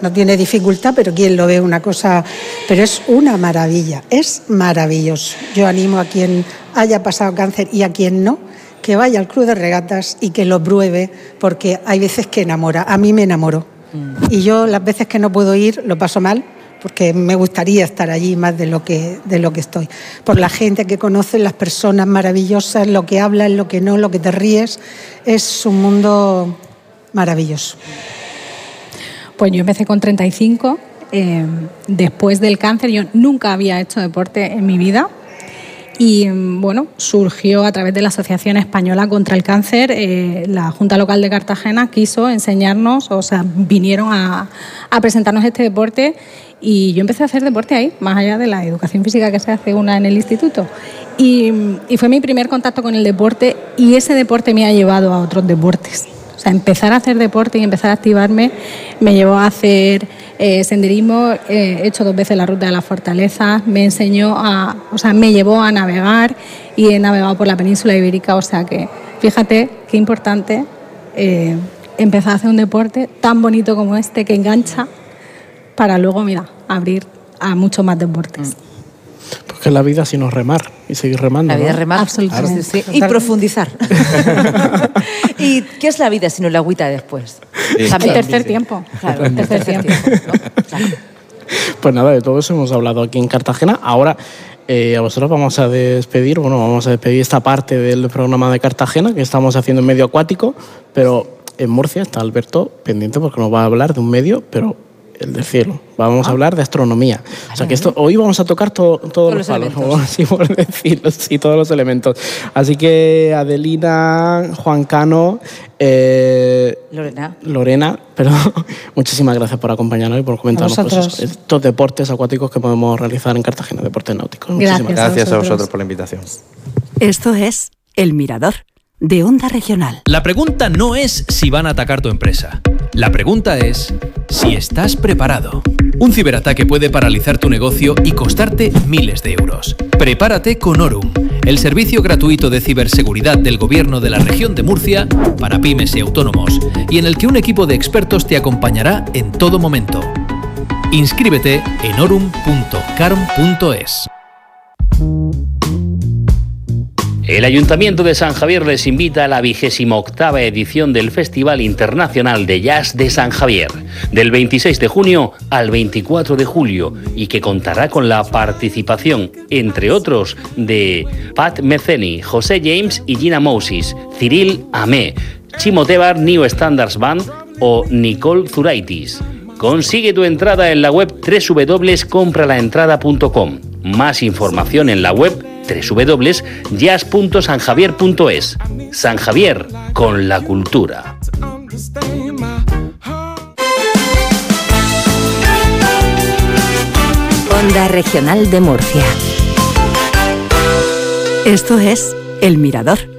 no tiene dificultad, pero quien lo ve una cosa, pero es una maravilla, es maravilloso. Yo animo a quien haya pasado cáncer y a quien no, que vaya al Club de Regatas y que lo pruebe, porque hay veces que enamora. A mí me enamoró. Y yo las veces que no puedo ir lo paso mal, porque me gustaría estar allí más de lo que estoy. Por la gente que conoce, las personas maravillosas, lo que hablan, lo que no, lo que te ríes. Es un mundo maravilloso. Pues yo empecé con 35. Después del cáncer yo nunca había hecho deporte en mi vida. Y bueno, surgió a través de la Asociación Española contra el Cáncer. La Junta Local de Cartagena quiso enseñarnos, o sea, vinieron a presentarnos este deporte y yo empecé a hacer deporte ahí, más allá de la educación física que se hace una en el instituto. Y fue mi primer contacto con el deporte y ese deporte me ha llevado a otros deportes. O sea, empezar a hacer deporte y empezar a activarme me llevó a hacer senderismo. He hecho 2 veces la ruta de la Fortaleza, me llevó a navegar y he navegado por la península ibérica. O sea que fíjate qué importante empezar a hacer un deporte tan bonito como este que engancha para luego, mira, abrir a muchos más deportes. Porque la vida sino remar y seguir remando. La vida es remar. Absolutamente. Sí. Y profundizar. ¿Y qué es la vida sino la agüita después? El tercer tiempo. Claro, el tercer tiempo. ¿No? Claro. Pues nada, de todo eso hemos hablado aquí en Cartagena. Ahora a vosotros vamos a despedir esta parte del programa de Cartagena que estamos haciendo en medio acuático, pero en Murcia está Alberto pendiente porque nos va a hablar de un medio, pero el del cielo. Vamos a hablar de astronomía. O sea que hoy vamos a tocar todos los palos, así por decirlo, sí, todos los elementos. Así que Adelina, Juan Cano, Lorena, perdón, muchísimas gracias por acompañarnos y por comentarnos estos deportes acuáticos que podemos realizar en Cartagena, deportes náuticos. Gracias a vosotros por la invitación. Esto es El Mirador, de Onda Regional. La pregunta no es si van a atacar tu empresa. La pregunta es si estás preparado. Un ciberataque puede paralizar tu negocio y costarte miles de euros. Prepárate con Orum, el servicio gratuito de ciberseguridad del Gobierno de la Región de Murcia para pymes y autónomos, y en el que un equipo de expertos te acompañará en todo momento. Inscríbete en orum.carom.es. El Ayuntamiento de San Javier les invita a la 28ª edición del Festival Internacional de Jazz de San Javier, del 26 de junio al 24 de julio, y que contará con la participación, entre otros, de Pat Metheny, José James y Gina Moses, Cyril Amé, Chimo Tebar New Standards Band o Nicole Zuraitis. Consigue tu entrada en la web www.compralaentrada.com. Más información en la web www.jazz.sanjavier.es. San Javier, con la cultura. Onda Regional de Murcia. Esto es El Mirador.